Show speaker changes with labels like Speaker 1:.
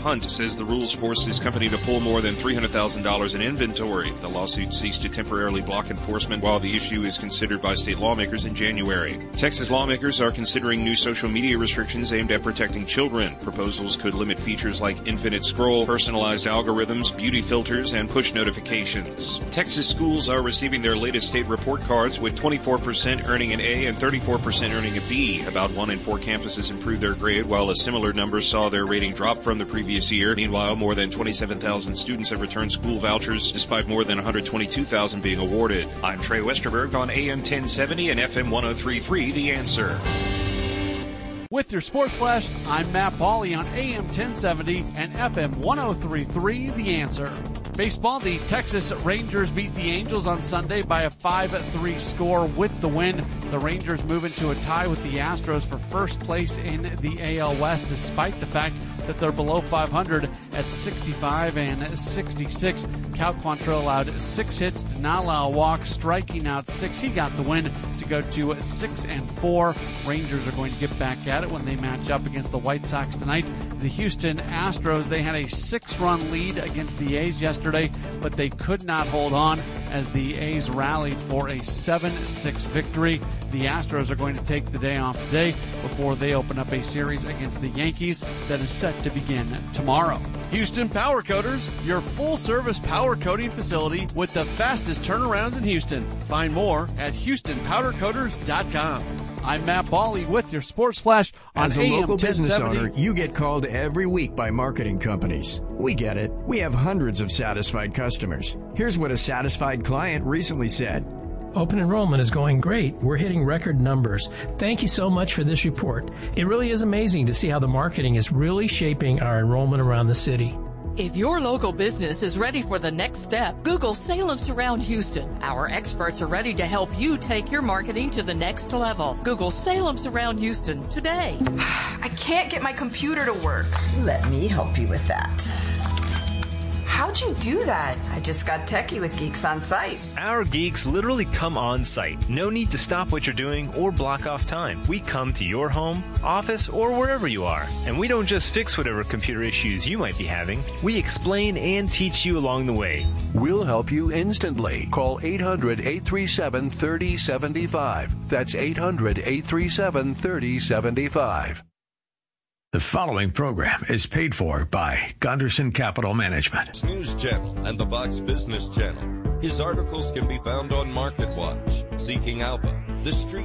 Speaker 1: Hunt says the rules force his company to pull more than $300,000 in inventory. The lawsuit seeks to temporarily block enforcement while the issue is considered by state lawmakers in January. Texas lawmakers are considering new social media restrictions aimed at protecting children. Proposals could limit features like infinite scroll, personalized algorithms, beauty filters, and push notifications. Texas schools are receiving their latest state report cards with 24% earning an A and 34% earning a B. About 1 in 4 campuses improved their grade, while a similar number saw their rating drop from the previous year. Meanwhile, more than 27,000 students have returned school vouchers, despite more than 122,000 being awarded. I'm Trey Westerberg on AM 1070 and FM 103.3, The Answer.
Speaker 2: With your Sports Flash, I'm Matt Pauley on AM 1070 and FM 103.3, The Answer. Baseball, the Texas Rangers beat the Angels on Sunday by a 5-3 score with the win. The Rangers move into a tie with the Astros for first place in the AL West, despite the fact that they're below 500 at 65 and 66. Cal Quantrill allowed 6 hits, did not allow a walk, striking out 6. He got the win to go to 6-4. Rangers are going to get back at it when they match up against the White Sox tonight. The Houston Astros, they had a 6-run lead against the A's yesterday, but they could not hold on as the A's rallied for a 7-6 victory. The Astros are going to take the day off today before they open up a series against the Yankees that is set to begin tomorrow. Houston Power Coaters, your full-service power coating facility with the fastest turnarounds in Houston. Find more at HoustonPowderCoaters.com. I'm Matt Pauley with your Sports Flash on
Speaker 3: As a
Speaker 2: AM
Speaker 3: local business
Speaker 2: 1070.
Speaker 3: owner, you get called every week by marketing companies. We get it. We have hundreds of satisfied customers. Here's what a satisfied client recently said.
Speaker 4: Open enrollment is going great. We're hitting record numbers. Thank you so much for this report. It really is amazing to see how the marketing is really shaping our enrollment around the city.
Speaker 5: If your local business is ready for the next step, Google Salem Surround Houston. Our experts are ready to help you take your marketing to the next level. Google Salem Surround Houston today.
Speaker 6: I can't get my computer to work.
Speaker 7: Let me help you with that.
Speaker 6: How'd you do that?
Speaker 7: I just got techie with Geeks on Site.
Speaker 8: Our geeks literally come on site. No need to stop what you're doing or block off time. We come to your home, office, or wherever you are. And we don't just fix whatever computer issues you might be having. We explain and teach you along the way.
Speaker 9: We'll help you instantly. Call 800-837-3075. That's 800-837-3075.
Speaker 3: The following program is paid for by Gunderson Capital Management.
Speaker 10: News Channel and the Fox Business Channel. His articles can be found on MarketWatch, Seeking Alpha, The Street